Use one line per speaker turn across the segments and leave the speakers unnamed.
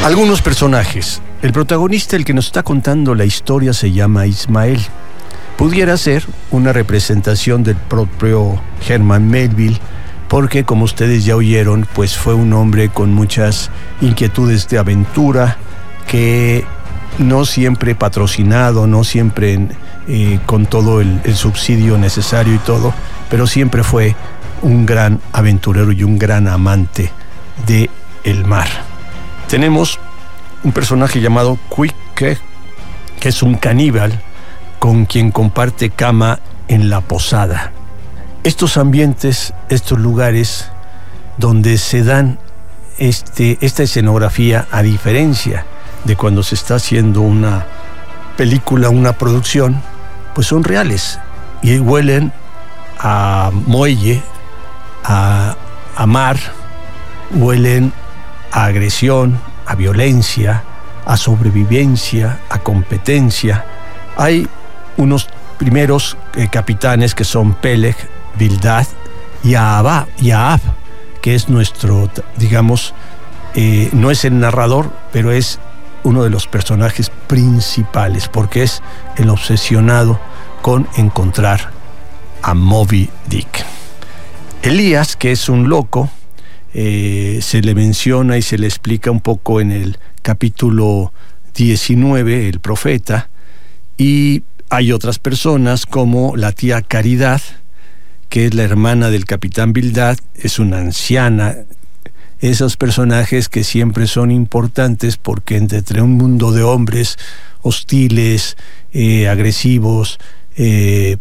Algunos personajes. El protagonista, el que nos está contando la historia, se llama Ismael. Pudiera ser una representación del propio Herman Melville, porque como ustedes ya oyeron, pues fue un hombre con muchas inquietudes de aventura, que no siempre patrocinado, no siempre con todo el subsidio necesario y todo, pero siempre fue un gran aventurero y un gran amante del mar. Tenemos un personaje llamado Quique, que es un caníbal con quien comparte cama en la posada. Estos ambientes, estos lugares donde se dan esta escenografía, a diferencia de cuando se está haciendo una película, una producción, pues son reales y huelen a muelle, a mar, huelen a agresión, a violencia, a sobrevivencia, a competencia. Hay unos primeros capitanes que son Peleg, Bildad y Ahab, que es nuestro, digamos, no es el narrador, pero es uno de los personajes principales, porque es el obsesionado con encontrar a Moby Dick. Elías, que es un loco, se le menciona y se le explica un poco en el capítulo 19, el profeta, y hay otras personas como la tía Caridad, que es la hermana del capitán Bildad, es una anciana. Esos personajes que siempre son importantes porque entre un mundo de hombres hostiles, agresivos, que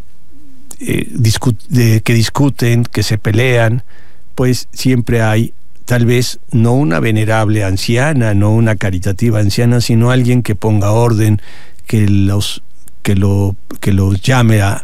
discuten, que se pelean, pues siempre hay tal vez no una venerable anciana, no una caritativa anciana, sino alguien que ponga orden, que los llame a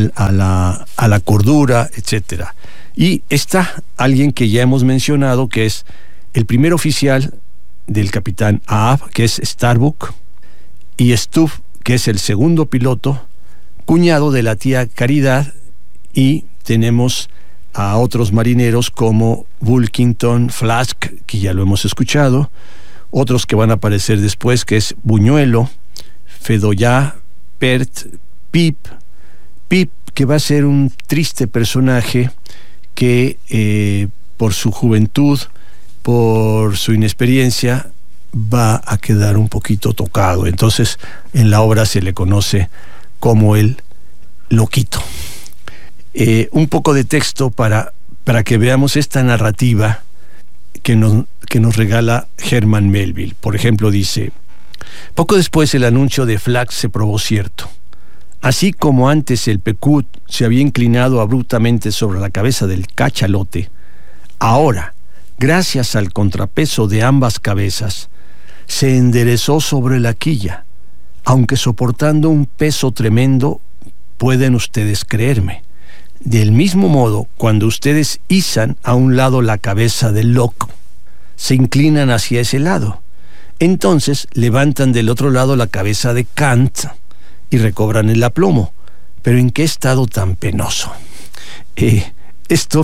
la cordura, etcétera. Y está alguien que ya hemos mencionado, que es el primer oficial del capitán Ahab, que es Starbuck, y Stuff, que es el segundo piloto, cuñado de la tía Caridad, y tenemos a otros marineros como Bulkington, Flask, que ya lo hemos escuchado, otros que van a aparecer después, que es Buñuelo, Fedoyá, Pert, Pip, que va a ser un triste personaje que por su juventud, por su inexperiencia, va a quedar un poquito tocado. Entonces en la obra se le conoce como el loquito. Un poco de texto para que veamos esta narrativa que nos regala Herman Melville. Por ejemplo, dice: poco después el anuncio de Flask se probó cierto. Así como antes el Pequod se había inclinado abruptamente sobre la cabeza del cachalote, ahora, gracias al contrapeso de ambas cabezas, se enderezó sobre la quilla, aunque soportando un peso tremendo, pueden ustedes creerme. Del mismo modo, cuando ustedes izan a un lado la cabeza del loco, se inclinan hacia ese lado. Entonces levantan del otro lado la cabeza de Kant y recobran el aplomo. Pero ¿en qué estado tan penoso? Esto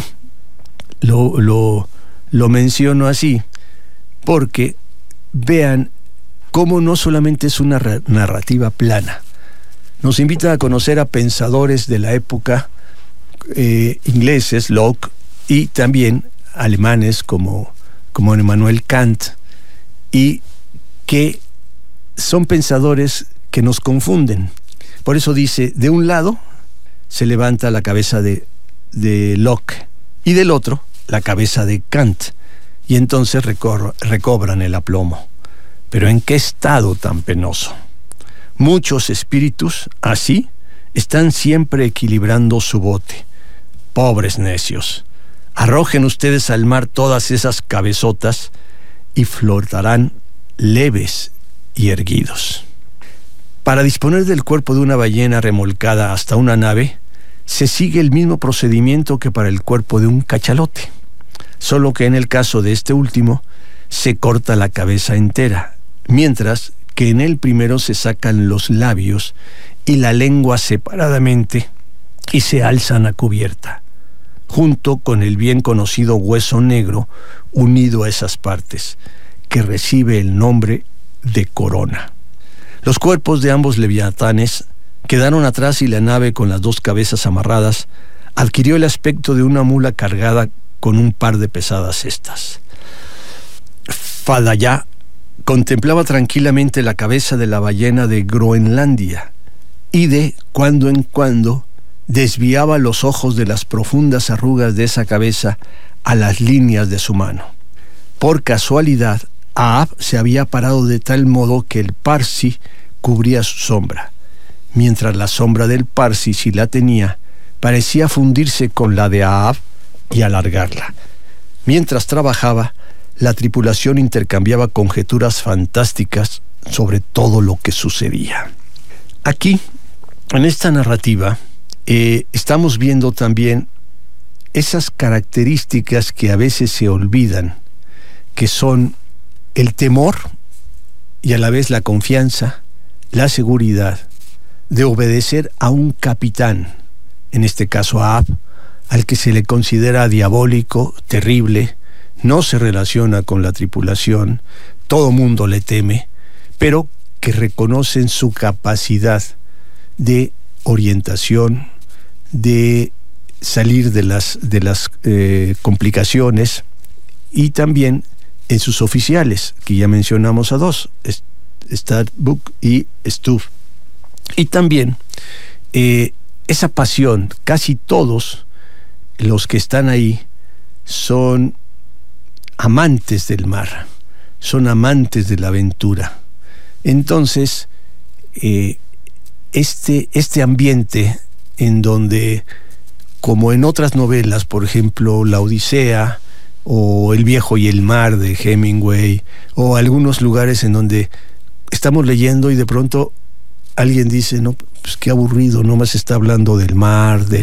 lo menciono así porque vean cómo no solamente es una narrativa plana. Nos invita a conocer a pensadores de la época, ingleses, Locke, y también alemanes como Immanuel Kant, y que son pensadores que nos confunden. Por eso dice, de un lado se levanta la cabeza de Locke y del otro la cabeza de Kant, y entonces recobran el aplomo. Pero ¿en qué estado tan penoso? Muchos espíritus así están siempre equilibrando su bote. Pobres necios, arrojen ustedes al mar todas esas cabezotas y flotarán leves y erguidos. Para disponer del cuerpo de una ballena remolcada hasta una nave, se sigue el mismo procedimiento que para el cuerpo de un cachalote, solo que en el caso de este último se corta la cabeza entera, mientras que en el primero se sacan los labios y la lengua separadamente y se alzan a cubierta, junto con el bien conocido hueso negro unido a esas partes, que recibe el nombre de corona. Los cuerpos de ambos leviatanes quedaron atrás y la nave, con las dos cabezas amarradas, adquirió el aspecto de una mula cargada con un par de pesadas cestas. Fadayá contemplaba tranquilamente la cabeza de la ballena de Groenlandia y de cuando en cuando desviaba los ojos de las profundas arrugas de esa cabeza a las líneas de su mano. Por casualidad, Ahab se había parado de tal modo que el Parsi cubría su sombra, mientras la sombra del Parsi, si la tenía, parecía fundirse con la de Ahab y alargarla. Mientras trabajaba, la tripulación intercambiaba conjeturas fantásticas sobre todo lo que sucedía. Aquí, en esta narrativa, estamos viendo también esas características que a veces se olvidan, que son el temor y a la vez la confianza, la seguridad de obedecer a un capitán, en este caso a Ahab, al que se le considera diabólico, terrible, no se relaciona con la tripulación, todo mundo le teme, pero que reconocen su capacidad de orientación, de salir de las complicaciones, y también en sus oficiales, que ya mencionamos a dos, Starbuck y Stubb. Y también esa pasión, casi todos los que están ahí son amantes del mar, son amantes de la aventura. Entonces, este ambiente en donde, como en otras novelas, por ejemplo, La Odisea o El viejo y el mar de Hemingway, o algunos lugares en donde estamos leyendo y de pronto alguien dice, no, pues qué aburrido, nomás está hablando del mar,